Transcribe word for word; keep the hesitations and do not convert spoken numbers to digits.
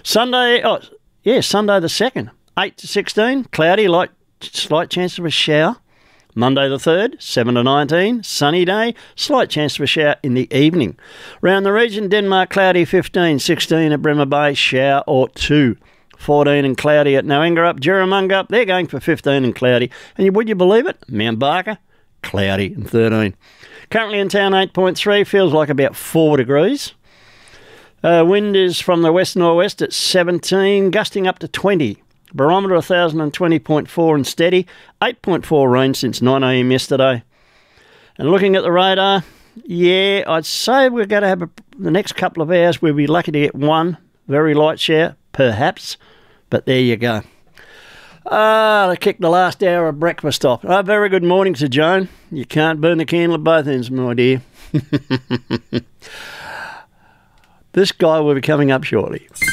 Sunday, oh, yeah, Sunday the second, eight to sixteen, cloudy, light, slight chance of a shower. Monday the third, seven to nineteen, sunny day, slight chance of a shower in the evening. Round the region, Denmark cloudy, fifteen, sixteen at Bremer Bay, shower or two. fourteen and cloudy at Noangarup, Juramungup, they're going for fifteen and cloudy. And would you believe it? Mount Barker, cloudy and thirteen. Currently in town, eight point three, feels like about four degrees. Uh, wind is from the west-northwest at seventeen, gusting up to twenty. Barometer one thousand twenty point four and steady. eight point four rain since nine a m yesterday. And looking at the radar, yeah, I'd say we're going to have a, the next couple of hours, we'll be lucky to get one very light shower, perhaps. But there you go. Ah, to kick the last hour of breakfast off. Oh, very good morning to Joan. You can't burn the candle at both ends, my dear. This guy will be coming up shortly.